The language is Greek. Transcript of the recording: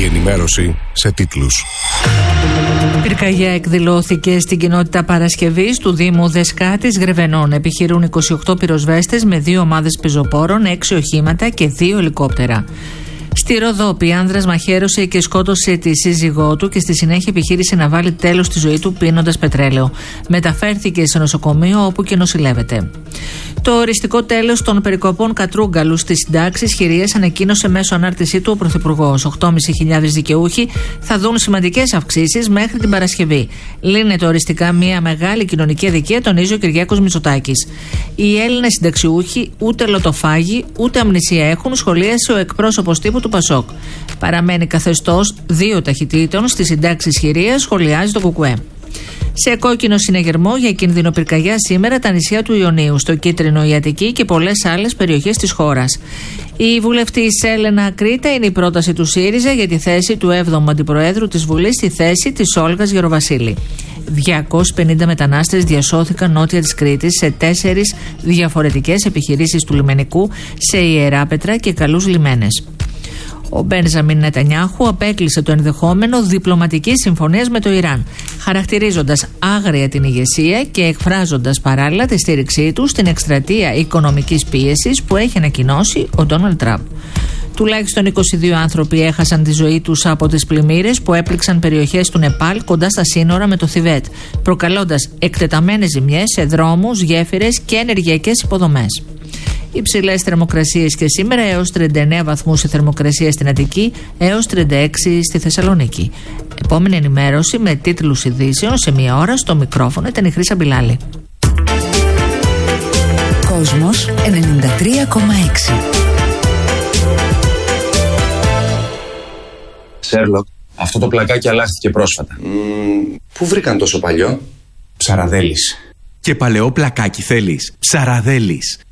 Η ενημέρωση σε τίτλους. Πυρκαγιά εκδηλώθηκε στην κοινότητα Παρασκευής του Δήμου Δεσκάτης Γρεβενών. Επιχειρούν 28 πυροσβέστες με 2 ομάδες πεζοπόρων, 6 οχήματα και 2 ελικόπτερα. Στη Ροδόπη, άνδρας μαχαίρωσε και σκότωσε τη σύζυγό του και στη συνέχεια επιχείρησε να βάλει τέλος στη ζωή του πίνοντας πετρέλαιο. Μεταφέρθηκε σε νοσοκομείο όπου και νοσηλεύεται. Το οριστικό τέλος των περικοπών κατρούγκαλου στις συντάξεις χειρίες ανακοίνωσε μέσω ανάρτησή του ο Πρωθυπουργός. 8.500 δικαιούχοι θα δουν σημαντικές αυξήσεις μέχρι την Παρασκευή. Λύνεται οριστικά μια μεγάλη κοινωνική αδικία, τονίζει ο Κυριάκος Μητσοτάκης. Οι Έλληνες συνταξιούχοι ούτε λοτοφάγοι ούτε αμνησία έχουν, σχολίασε ο εκπρόσωπος τύπου του Πασόκ. Παραμένει καθεστώς 2 ταχυτήτων στις συντάξεις χειρίας, σχολιάζει το ΚΚΕ. Σε κόκκινο συνεγερμό για κίνδυνο πυρκαγιά σήμερα τα νησιά του Ιωνίου, στο Κίτρινο, η Αττική και πολλές άλλες περιοχές της χώρας. Η βουλευτής Έλενα Κρήτα είναι η πρόταση του ΣΥΡΙΖΑ για τη θέση του 7ου Αντιπροέδρου της Βουλής στη θέση της Όλγας Γεροβασίλη. 250 μετανάστες διασώθηκαν νότια της Κρήτης σε 4 διαφορετικές επιχειρήσεις του λιμενικού σε Ιεράπετρα και Καλούς Λιμένες. Ο Μπένζαμιν Νετανιάχου απέκλεισε το ενδεχόμενο διπλωματικής συμφωνίας με το Ιράν, χαρακτηρίζοντας άγρια την ηγεσία και εκφράζοντας παράλληλα τη στήριξή του στην εκστρατεία οικονομικής πίεσης που έχει ανακοινώσει ο Ντόναλντ Τραμπ. Τουλάχιστον 22 άνθρωποι έχασαν τη ζωή τους από τις πλημμύρες που έπληξαν περιοχές του Νεπάλ κοντά στα σύνορα με το Θιβέτ, προκαλώντας εκτεταμένες ζημιές σε δρόμους, γέφυρες και ενεργειακές υποδομές. Υψηλές θερμοκρασίες και σήμερα, έως 39 βαθμούς η θερμοκρασία στην Αττική, έως 36 στη Θεσσαλονίκη. Επόμενη ενημέρωση με τίτλους ειδήσεων σε 1 ώρα. Στο μικρόφωνο ήταν η Χρύσα Μπιλάλη. Κόσμος 93,6. Σέρλοκ, αυτό το πλακάκι αλλάχθηκε πρόσφατα. Πού βρήκαν τόσο παλιό? Ψαραδέλης. Και παλαιό πλακάκι θέλεις? Ψαραδέλης.